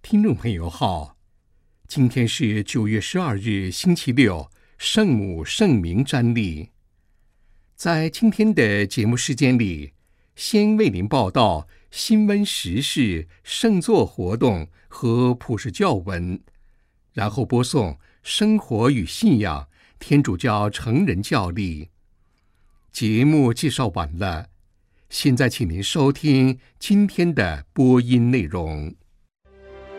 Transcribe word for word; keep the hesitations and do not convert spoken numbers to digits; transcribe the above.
听众朋友好，今天是九月十二日星期六，圣母圣名瞻礼。在今天的节目时间里，先为您报道新闻时事、圣座活动和普世教文，然后播送生活与信仰天主教成人教例。节目介绍完了，现在请您收听今天的播音内容。